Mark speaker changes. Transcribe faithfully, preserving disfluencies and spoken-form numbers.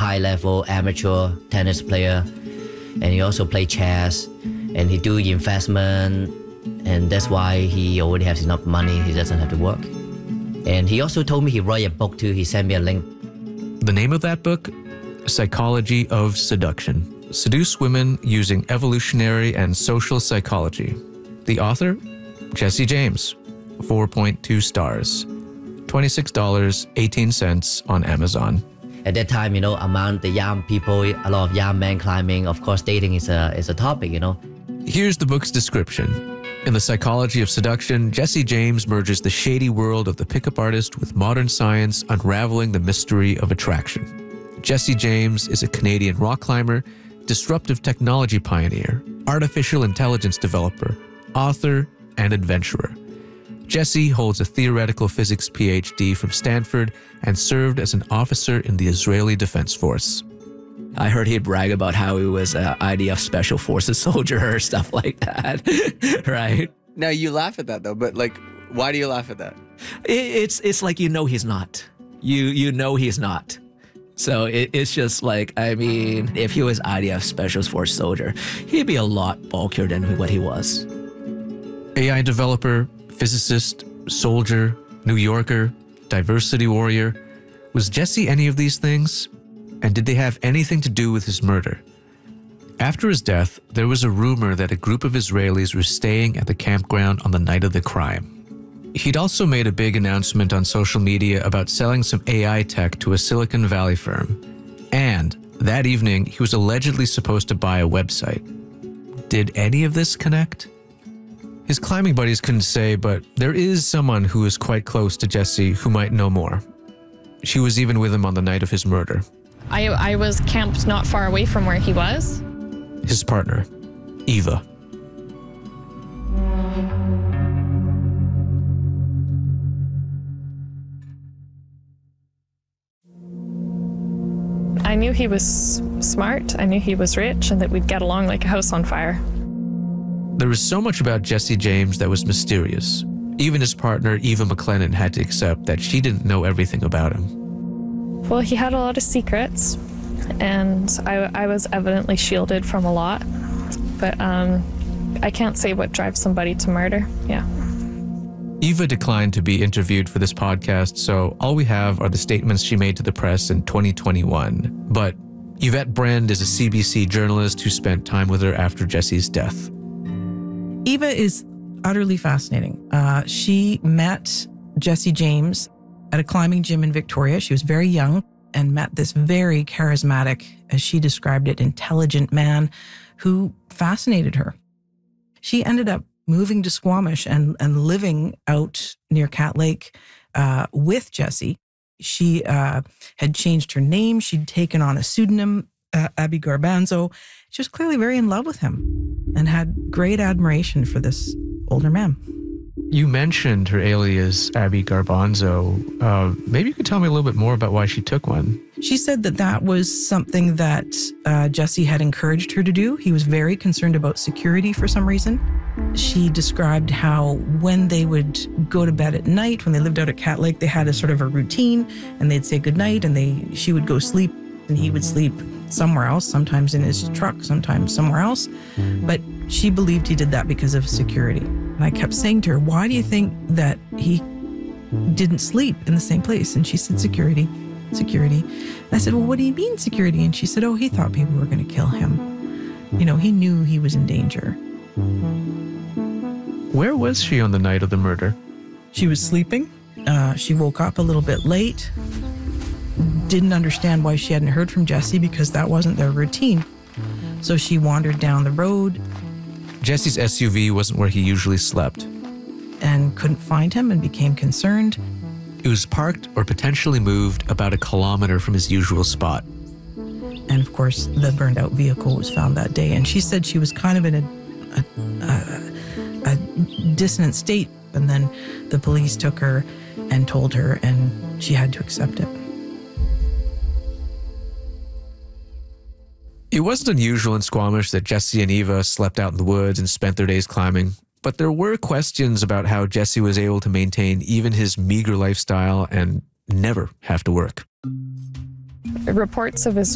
Speaker 1: high-level amateur tennis player, and he also play chess, and he do investment, and that's why he already has enough money. He doesn't have to work. And he also told me he write a book too. He sent me a link.
Speaker 2: The name of that book? Psychology of Seduction. Seduce Women Using Evolutionary and Social Psychology. The author? Jesse James. four point two stars. twenty-six dollars and eighteen cents on Amazon.
Speaker 1: At that time, you know, among the young people, a lot of young men climbing, of course, dating is a, is a topic, you know.
Speaker 2: Here's the book's description. In The Psychology of Seduction, Jesse James merges the shady world of the pickup artist with modern science, unraveling the mystery of attraction. Jesse James is a Canadian rock climber, disruptive technology pioneer, artificial intelligence developer, author, and adventurer. Jesse holds a theoretical physics P H D from Stanford and served as an officer in the Israeli Defense Force.
Speaker 3: I heard he'd brag about how he was an I D F Special Forces soldier or stuff like that, right?
Speaker 4: Now, you laugh at that, though, but, like, why do you laugh at that?
Speaker 3: It's it's like you know he's not. You you know he's not. So it, it's just like, I mean, if he was I D F Special Forces soldier, he'd be a lot bulkier than what he was.
Speaker 2: A I developer, physicist, soldier, New Yorker, diversity warrior. Was Jesse any of these things? And did they have anything to do with his murder? After his death, there was a rumor that a group of Israelis were staying at the campground on the night of the crime. He'd also made a big announcement on social media about selling some A I tech to a Silicon Valley firm. And that evening, he was allegedly supposed to buy a website. Did any of this connect? His climbing buddies couldn't say, but there is someone who is quite close to Jesse who might know more. She was even with him on the night of his murder.
Speaker 5: I, I was camped not far away from where he was.
Speaker 2: His partner, Eva.
Speaker 5: I knew he was smart, I knew he was rich, and that we'd get along like a house on fire.
Speaker 2: There was so much about Jesse James that was mysterious. Even his partner, Eva McLennan, had to accept that she didn't know everything about him.
Speaker 5: Well, he had a lot of secrets, and I, I was evidently shielded from a lot, but um, I can't say what drives somebody to murder, yeah.
Speaker 2: Eva declined to be interviewed for this podcast, so all we have are the statements she made to the press in twenty twenty-one. But Yvette Brand is a C B C journalist who spent time with her after Jesse's death.
Speaker 6: Eva is utterly fascinating. Uh, she met Jesse James at a climbing gym in Victoria. She was very young and met this very charismatic, as she described it, intelligent man who fascinated her. She ended up moving to Squamish and, and living out near Cat Lake uh, with Jesse. She uh, had changed her name. She'd taken on a pseudonym, uh, Abby Garbanzo. She was clearly very in love with him and had great admiration for this older man.
Speaker 2: You mentioned her alias, Abby Garbanzo. Uh, maybe you could tell me a little bit more about why she took one.
Speaker 6: She said that that was something that uh, Jesse had encouraged her to do. He was very concerned about security for some reason. She described how when they would go to bed at night, when they lived out at Cat Lake, they had a sort of a routine, and they'd say goodnight, and they she would go sleep, and he would sleep somewhere else, sometimes in his truck, sometimes somewhere else. But she believed he did that because of security. And I kept saying to her, why do you think that he didn't sleep in the same place? And she said, security, security. And I said, well, what do you mean security? And she said, oh, he thought people were going to kill him. You know, he knew he was in danger.
Speaker 2: Where was she on the night of the murder?
Speaker 6: She was sleeping. Uh, she woke up a little bit late. Didn't understand why she hadn't heard from Jesse because that wasn't their routine. So she wandered down the road.
Speaker 2: Jesse's S U V wasn't where he usually slept.
Speaker 6: And couldn't find him and became concerned.
Speaker 2: It was parked or potentially moved about a kilometer from his usual spot.
Speaker 6: And of course, the burned out vehicle was found that day. And she said she was kind of in a, a, a, a dissonant state. And then the police took her and told her, and she had to accept it.
Speaker 2: It wasn't unusual in Squamish that Jesse and Eva slept out in the woods and spent their days climbing, but there were questions about how Jesse was able to maintain even his meager lifestyle and never have to work.
Speaker 5: Reports of his